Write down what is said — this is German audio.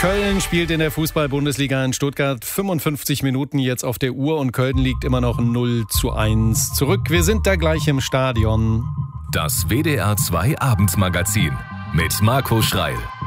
Köln spielt in der Fußball-Bundesliga in Stuttgart. 55 Minuten jetzt auf der Uhr und Köln liegt immer noch 0:1 zurück. Wir sind da gleich im Stadion. Das WDR 2 Abendmagazin mit Marco Schreil.